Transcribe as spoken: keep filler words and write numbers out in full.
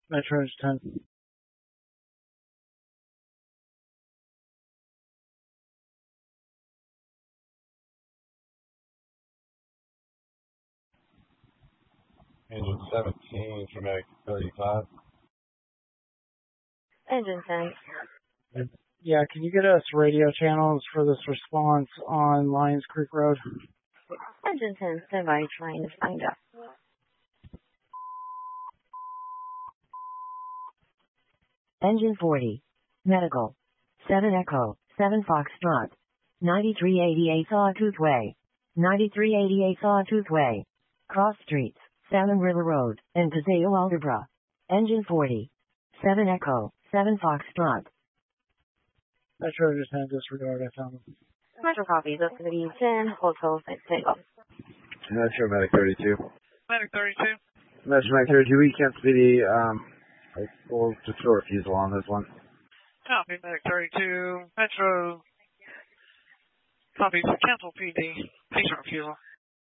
Metro ten. Engine seventeen, Traumatic thirty-five. Engine ten. Yeah, can you get us radio channels for this response on Lions Creek Road? Engine ten, stand by, trying to find out. Engine forty. Medical. seven Echo, seven Foxtrot. ninety-three eighty-eight Sawtooth Way. ninety-three eighty-eight Sawtooth Way. Cross Streets, Salmon River Road, and Paseo Algebra. Engine forty. seven Echo, seven Foxtrot. Metro ten, disregard, I found them. Metro copy, that's going to be ten, Hotel Tango. Metro Medic thirty-two. Medic thirty-two. Metro Medic thirty-two, we can't speedy, um, we'll just throw a refusal on this one. Copy, Medic thirty-two. Metro. Copy, cancel P D. Please refusal.